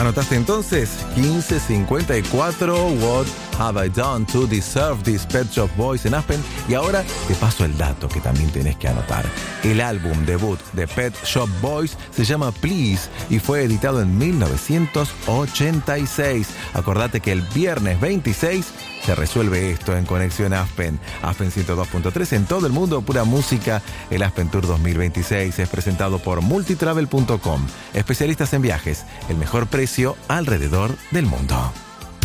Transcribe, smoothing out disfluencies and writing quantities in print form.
¿Anotaste entonces? 1554, What Have I Done to Deserve This? Pet Shop Boys en Aspen. Y ahora te paso el dato que también tenés que anotar. El álbum debut de Pet Shop Boys se llama Please y fue editado en 1986. Acordate que el viernes 26 se resuelve esto en Conexión Aspen. Aspen 102.3 en todo el mundo, pura música. El Aspen Tour 2026 es presentado por multitravel.com. Especialistas en viajes, el mejor precio alrededor del mundo.